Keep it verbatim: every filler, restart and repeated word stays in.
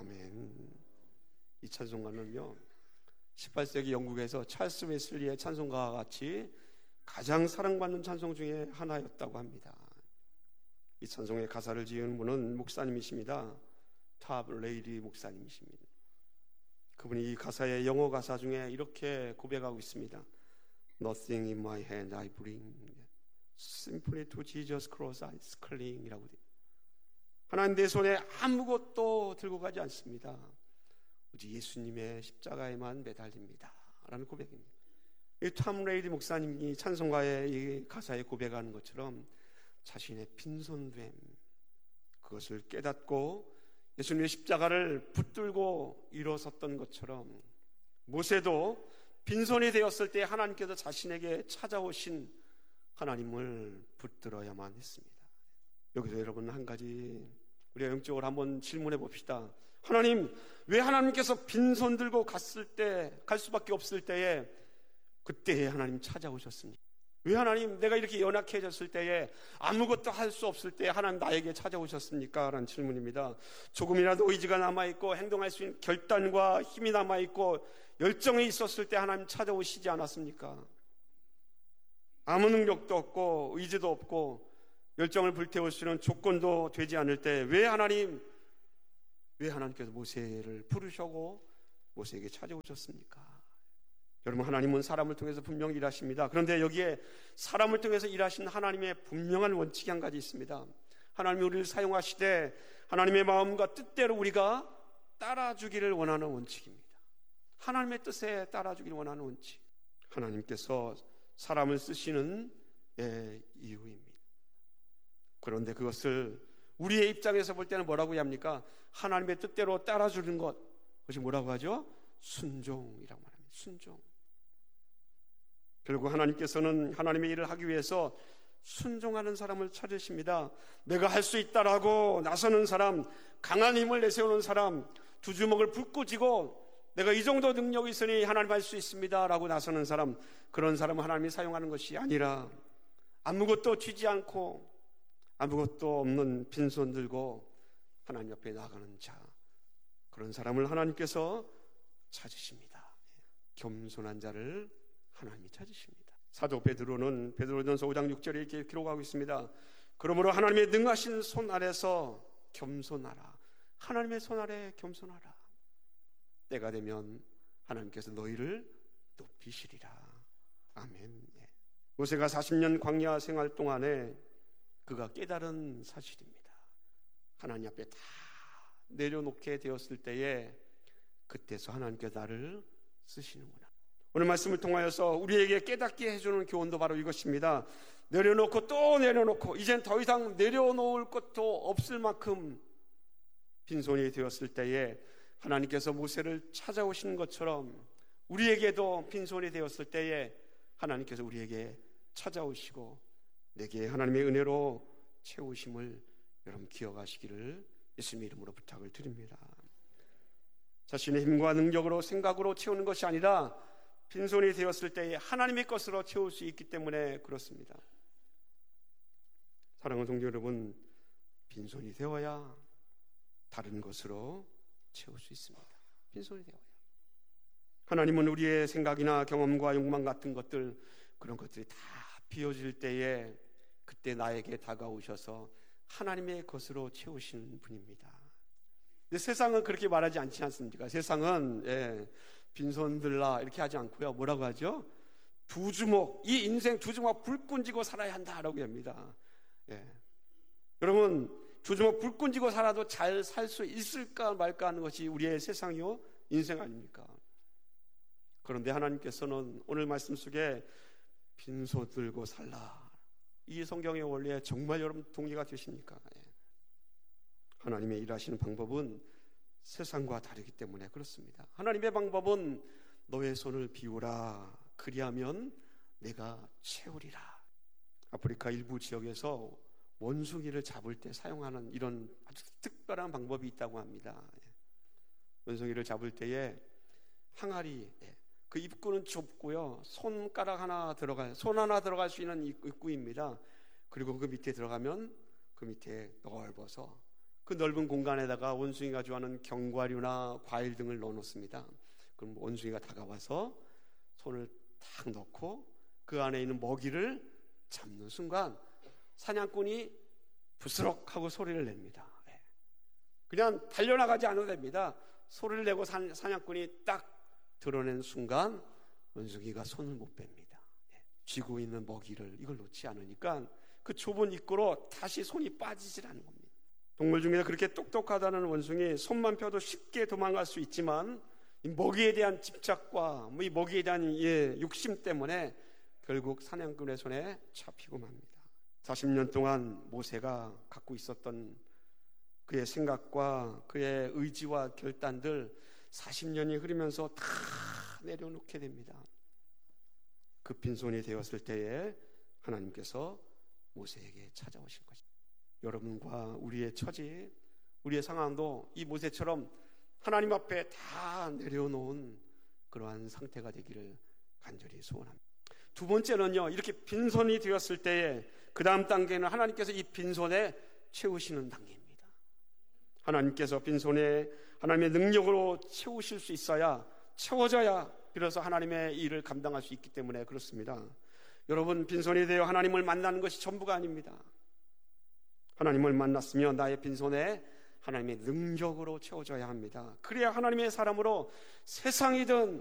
아멘. 이 찬송가는요, 십팔 세기 영국에서 찰스 웨슬리의 찬송가와 같이 가장 사랑받는 찬송 중에 하나였다고 합니다. 이 찬송의 가사를 지은 분은 목사님이십니다. 탑 레이리 목사님이십니다. 그분이 이 가사의 영어 가사 중에 이렇게 고백하고 있습니다. Nothing in my hand I bring, simply to Jesus cross I cling 이라고 돼요. 하나님 내 손에 아무것도 들고 가지 않습니다. 오직 예수님의 십자가에만 매달립니다 라는 고백입니다. 이 탐 레이디 목사님이 찬송가의 이 가사에 고백하는 것처럼 자신의 빈손됨, 그것을 깨닫고 예수님의 십자가를 붙들고 일어섰던 것처럼 모세도 빈손이 되었을 때 하나님께서 자신에게 찾아오신 하나님을 붙들어야만 했습니다. 여기서 여러분 한 가지 우리가 영적으로 한번 질문해 봅시다. 하나님, 왜 하나님께서 빈손 들고 갔을 때, 갈 수밖에 없을 때에 그때에 하나님 찾아오셨습니까? 왜 하나님 내가 이렇게 연약해졌을 때에 아무것도 할 수 없을 때 하나님 나에게 찾아오셨습니까? 라는 질문입니다. 조금이라도 의지가 남아있고 행동할 수 있는 결단과 힘이 남아있고 열정이 있었을 때 하나님 찾아오시지 않았습니까? 아무 능력도 없고 의지도 없고 열정을 불태울 수 있는 조건도 되지 않을 때 왜 하나님, 왜 하나님께서 모세를 부르시고 모세에게 찾아오셨습니까? 여러분, 하나님은 사람을 통해서 분명히 일하십니다. 그런데 여기에 사람을 통해서 일하신 하나님의 분명한 원칙이 한 가지 있습니다. 하나님이 우리를 사용하시되 하나님의 마음과 뜻대로 우리가 따라주기를 원하는 원칙입니다. 하나님의 뜻에 따라주기를 원하는 원칙. 하나님께서 사람을 쓰시는 이유입니다. 그런데 그것을 우리의 입장에서 볼 때는 뭐라고 합니까? 하나님의 뜻대로 따라주는 것, 그것이 뭐라고 하죠? 순종이라고 말합니다. 순종. 결국 하나님께서는 하나님의 일을 하기 위해서 순종하는 사람을 찾으십니다. 내가 할 수 있다라고 나서는 사람, 강한 힘을 내세우는 사람, 두 주먹을 붙고 쥐고 내가 이 정도 능력이 있으니 하나님 할 수 있습니다 라고 나서는 사람, 그런 사람은 하나님이 사용하는 것이 아니라 아무것도 쥐지 않고 아무것도 없는 빈손 들고 하나님 옆에 나가는 자, 그런 사람을 하나님께서 찾으십니다. 겸손한 자를 하나님이 찾으십니다. 사도 베드로는 베드로전서 오 장 육 절에 이렇게 기록하고 있습니다. 그러므로 하나님의 능하신 손 아래서 겸손하라. 하나님의 손 아래 겸손하라. 때가 되면 하나님께서 너희를 높이시리라. 아멘. 모세가 사십 년 광야 생활 동안에 그가 깨달은 사실입니다. 하나님 앞에 다 내려놓게 되었을 때에 그때서 하나님께서 나를 쓰시는구나. 오늘 말씀을 통하여서 우리에게 깨닫게 해주는 교훈도 바로 이것입니다. 내려놓고 또 내려놓고 이젠 더 이상 내려놓을 것도 없을 만큼 빈손이 되었을 때에 하나님께서 모세를 찾아오시는 것처럼 우리에게도 빈손이 되었을 때에 하나님께서 우리에게 찾아오시고 내게 하나님의 은혜로 채우심을 여러분 기억하시기를 예수님의 이름으로 부탁을 드립니다. 자신의 힘과 능력으로 생각으로 채우는 것이 아니라 빈손이 되었을 때에 하나님의 것으로 채울 수 있기 때문에 그렇습니다. 사랑하는 성도 여러분, 빈손이 되어야 다른 것으로 채울 수 있습니다. 빈손이 되어야. 하나님은 우리의 생각이나 경험과 욕망 같은 것들, 그런 것들이 다 비워질 때에 그때 나에게 다가오셔서 하나님의 것으로 채우시는 분입니다. 근데 세상은 그렇게 말하지 않지 않습니까? 세상은 예, 빈손 들라 이렇게 하지 않고요. 뭐라고 하죠? 두 주먹, 이 인생 두 주먹 불끈 쥐고 살아야 한다라고 합니다. 예. 여러분, 두 주먹 불끈 쥐고 살아도 잘 살 수 있을까 말까 하는 것이 우리의 세상이요 인생 아닙니까? 그런데 하나님께서는 오늘 말씀 속에 빈손 들고 살라, 이 성경의 원리에 정말 여러분 동의가 되십니까? 예. 하나님의 일하시는 방법은 세상과 다르기 때문에 그렇습니다. 하나님의 방법은 너의 손을 비우라, 그리하면 내가 채우리라. 아프리카 일부 지역에서 원숭이를 잡을 때 사용하는 이런 아주 특별한 방법이 있다고 합니다. 원숭이를 잡을 때에 항아리, 그 입구는 좁고요, 손가락 하나 들어갈, 손 하나 들어갈 수 있는 입구입니다. 그리고 그 밑에 들어가면 그 밑에 넓어서 그 그 넓은 공간에다가 원숭이가 좋아하는 견과류나 과일 등을 넣어놓습니다. 그럼 원숭이가 다가와서 손을 탁 넣고 그 안에 있는 먹이를 잡는 순간 사냥꾼이 부스럭하고 소리를 냅니다. 그냥 달려나가지 않아도 됩니다. 소리를 내고 사냥꾼이 딱 드러낸 순간 원숭이가 손을 못 뺍니다. 쥐고 있는 먹이를 이걸 놓지 않으니까 그 좁은 입구로 다시 손이 빠지질 않는 겁니다. 동물 중에 그렇게 똑똑하다는 원숭이 손만 펴도 쉽게 도망갈 수 있지만 이 먹이에 대한 집착과 이 먹이에 대한 예, 욕심 때문에 결국 사냥꾼의 손에 잡히고 맙니다. 사십 년 동안 모세가 갖고 있었던 그의 생각과 그의 의지와 결단들 사십 년이 흐르면서 다 내려놓게 됩니다. 그 빈손이 되었을 때에 하나님께서 모세에게 찾아오신 것입니다. 여러분과 우리의 처지, 우리의 상황도 이 모세처럼 하나님 앞에 다 내려놓은 그러한 상태가 되기를 간절히 소원합니다. 두 번째는요, 이렇게 빈손이 되었을 때에 그 다음 단계는 하나님께서 이 빈손에 채우시는 단계입니다. 하나님께서 빈손에 하나님의 능력으로 채우실 수 있어야, 채워져야 비로소 하나님의 일을 감당할 수 있기 때문에 그렇습니다. 여러분, 빈손이 되어 하나님을 만나는 것이 전부가 아닙니다. 하나님을 만났으면 나의 빈손에 하나님의 능력으로 채워져야 합니다. 그래야 하나님의 사람으로 세상이든